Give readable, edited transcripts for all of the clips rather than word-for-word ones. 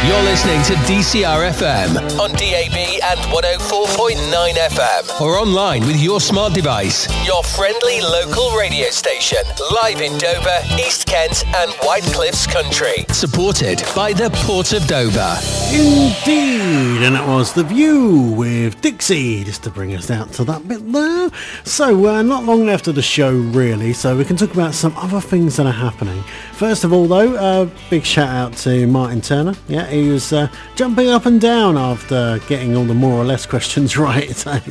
You're listening to DCR FM on DAB and 104.9 FM or online with your smart device. Your friendly local radio station, live in Dover, East Kent and White Cliffs Country. Supported by the Port of Dover. Indeed, and that was The View with Dixie, just to bring us out to that bit there. So not long left of the show really, so we can talk about some other things that are happening. First of all though, big shout out to Martin Turner. Yeah, he was jumping up and down after getting all the more or less questions right.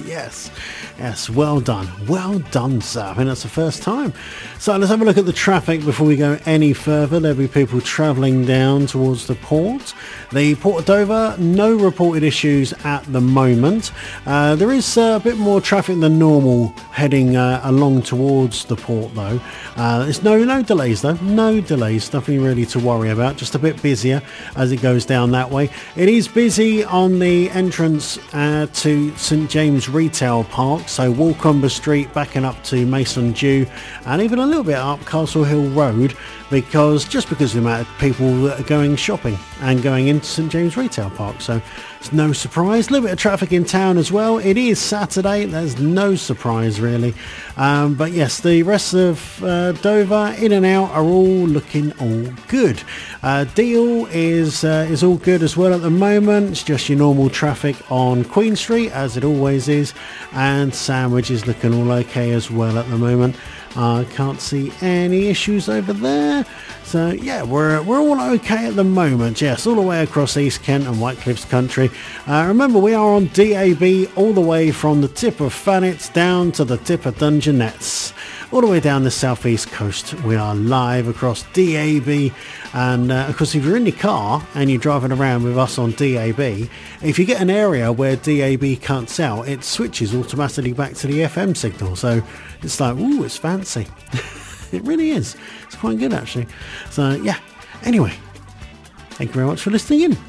Yes, well done sir. I think that's the first time. So let's have a look at the traffic before we go any further. There'll be people travelling down towards the port. The Port of Dover, no reported issues at the moment. There is a bit more traffic than normal heading along towards the port though. There's no delays though, nothing really to worry about, just a bit busier as it goes down that way. It is busy on the entrance to St James Retail Park, so Walcombe Street backing up to Mason Dew and even a little bit up Castle Hill Road because of the amount of people that are going shopping and going into St James Retail Park. So it's no surprise. A little bit of traffic in town as well. It is Saturday, there's no surprise really. But yes, the rest of Dover in and out are all looking all good. Deal is all good as well at the moment. It's just your normal traffic on Queen Street as it always is, and Sandwich is looking all okay as well at the moment. I can't see any issues over there. So yeah, we're all okay at the moment. Yes, all the way across East Kent and White Cliffs Country. Remember, we are on DAB all the way from the tip of Thanet down to the tip of Dungeness. All the way down the southeast coast, we are live across DAB. And of course, if you're in your car and you're driving around with us on DAB, if you get an area where DAB cuts out, it switches automatically back to the FM signal. So it's like, ooh, it's fancy. It really is. It's quite good actually. So yeah, anyway, thank you very much for listening in.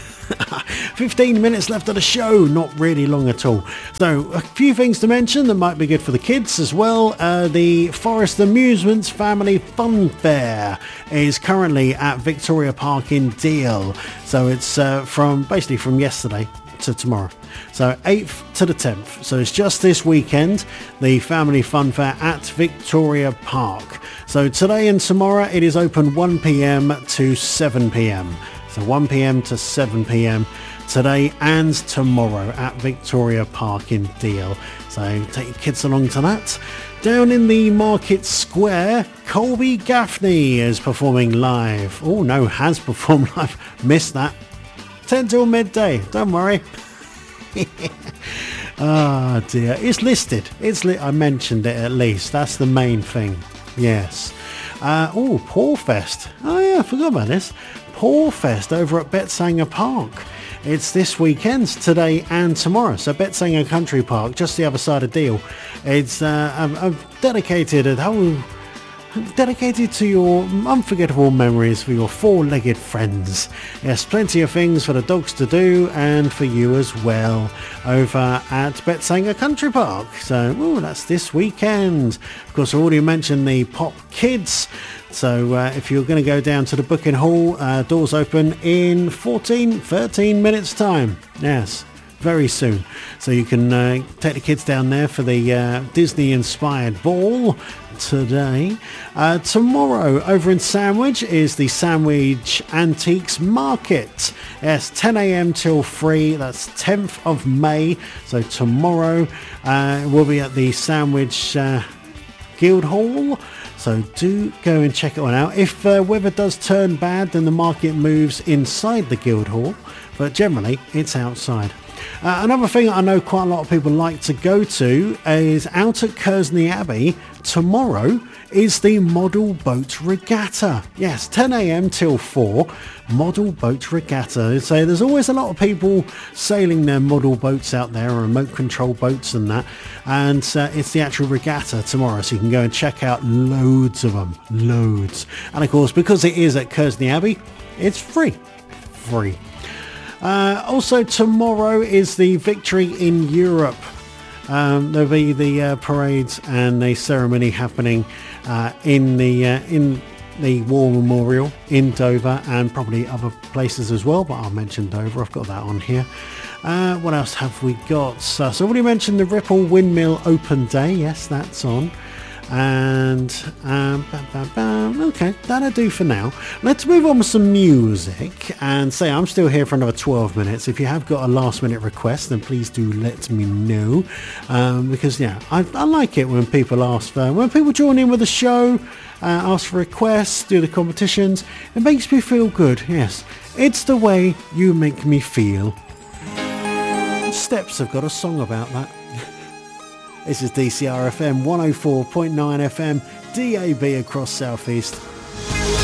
15 minutes left of the show, not really long at all. So a few things to mention that might be good for the kids as well. The Forest Amusements Family Fun Fair is currently at Victoria Park in Deal. So it's from yesterday to tomorrow. So 8th to the 10th. So it's just this weekend, the Family Fun Fair at Victoria Park. So today and tomorrow it is open 1 p.m. to 7 p.m. So 1 p.m. to 7 p.m. today and tomorrow at Victoria Park in Deal. So take your kids along to that. Down in the Market Square, Colby Gaffney is performing live. Oh no, has performed live. Missed that. 10 till midday. Don't worry. Oh dear. It's listed. I mentioned it at least. That's the main thing. Yes. Porfest. Oh yeah, I forgot about this. Porfest over at Betsanger Park. It's this weekend, today and tomorrow. So Betsanger Country Park, just the other side of Deal. It's dedicated to your unforgettable memories for your four-legged friends. Yes, plenty of things for the dogs to do and for you as well over at Betsanger Country Park. So that's this weekend. Of course, I already mentioned the Pop Kids. So if you're going to go down to the booking hall, doors open in 13 minutes time. Yes, very soon. So you can take the kids down there for the Disney-inspired ball today. Tomorrow over in Sandwich is the Sandwich Antiques Market. Yes, 10 a.m. till 3. That's 10th of May. So tomorrow we'll be at the Sandwich Guildhall. So do go and check it on out. If weather does turn bad, then the market moves inside the Guildhall, but generally it's outside. Another thing I know quite a lot of people like to go to is out at Kersney Abbey. Tomorrow is the Model Boat Regatta. Yes, 10 a.m. till 4, Model Boat Regatta. So there's always a lot of people sailing their model boats out there, remote control boats and that. And it's the actual regatta tomorrow, so you can go and check out loads of them. Loads. And of course, because it is at Kersney Abbey, it's free. Also tomorrow is the Victory in Europe. There'll be the parades and the ceremony happening in the War Memorial in Dover and probably other places as well, but I'll mention Dover. I've got that on here. What else have we got? So I've already mentioned the Ripple Windmill Open Day. Yes, that's on. And okay, that'll do for now. Let's move on with some music and say I'm still here for another 12 minutes. If you have got a last minute request, then please do let me know, because yeah, I like it when people ask for, when people join in with the show, ask for requests, do the competitions. It makes me feel good. Yes, it's the way you make me feel. Steps have got a song about that. This is DCR FM 104.9 FM, DAB across Southeast.